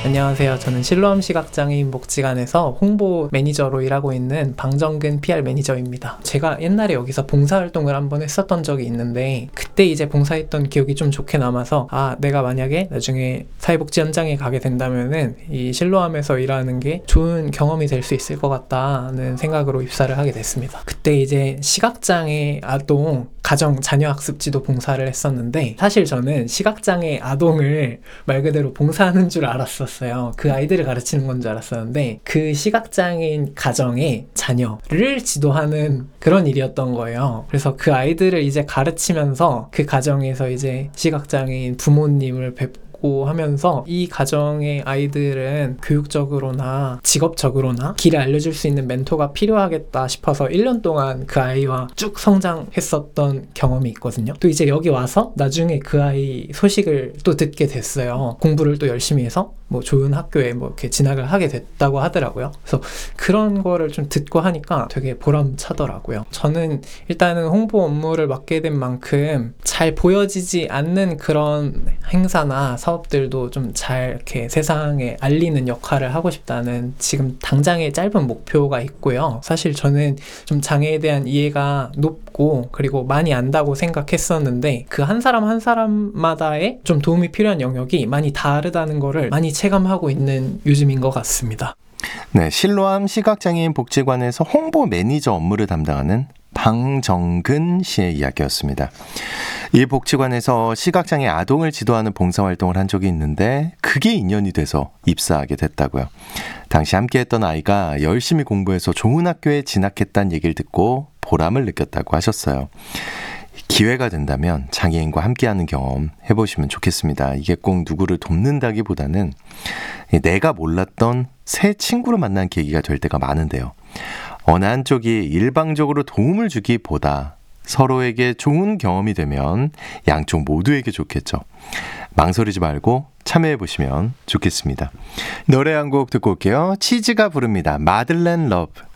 안녕하세요. 저는 실로암 시각장애인 복지관에서 홍보 매니저로 일하고 있는 방정근 PR 매니저입니다. 제가 옛날에 여기서 봉사활동을 한번 했었던 적이 있는데 그때 이제 봉사했던 기억이 좀 좋게 남아서 내가 만약에 나중에 사회복지 현장에 가게 된다면은 이 실로암에서 일하는 게 좋은 경험이 될 수 있을 것 같다는 생각으로 입사를 하게 됐습니다. 그때 이제 시각장애 아동 가정 자녀학습지도 봉사를 했었는데 사실 저는 시각장애 아동을 말 그대로 봉사하는 줄 알았었어요. 그 아이들을 가르치는 건 줄 알았었는데 그 시각장애인 가정의 자녀를 지도하는 그런 일이었던 거예요. 그래서 그 아이들을 이제 가르치면서 그 가정에서 이제 시각장애인 부모님을 뵙고 하면서 이 가정의 아이들은 교육적으로나 직업적으로나 길을 알려줄 수 있는 멘토가 필요하겠다 싶어서 1년 동안 그 아이와 쭉 성장했었던 경험이 있거든요. 또 이제 여기 와서 나중에 그 아이 소식을 또 듣게 됐어요. 공부를 또 열심히 해서 뭐 좋은 학교에 이렇게 진학을 하게 됐다고 하더라고요. 그래서 그런 거를 좀 듣고 하니까 되게 보람차더라고요. 저는 일단은 홍보 업무를 맡게 된 만큼 잘 보여지지 않는 그런 행사나 사업들도 좀 잘 이렇게 세상에 알리는 역할을 하고 싶다는 지금 당장의 짧은 목표가 있고요. 사실 저는 좀 장애에 대한 이해가 높고 그리고 많이 안다고 생각했었는데 그 한 사람 한 사람마다의 좀 도움이 필요한 영역이 많이 다르다는 거를 많이 체감하고 있는 요즘인 것 같습니다. 네, 실로암 시각장애인 복지관에서 홍보 매니저 업무를 담당하는 방정근 씨의 이야기였습니다. 이 복지관에서 시각장애 아동을 지도하는 봉사활동을 한 적이 있는데 그게 인연이 돼서 입사하게 됐다고요. 당시 함께했던 아이가 열심히 공부해서 좋은 학교에 진학했다는 얘기를 듣고 보람을 느꼈다고 하셨어요. 기회가 된다면 장애인과 함께하는 경험 해보시면 좋겠습니다. 이게 꼭 누구를 돕는다기보다는 내가 몰랐던 새 친구를 만난 계기가 될 때가 많은데요. 어느 한쪽이 일방적으로 도움을 주기보다 서로에게 좋은 경험이 되면 양쪽 모두에게 좋겠죠. 망설이지 말고 참여해보시면 좋겠습니다. 노래 한 곡 듣고 올게요. 치즈가 부릅니다. 마들렌 러브.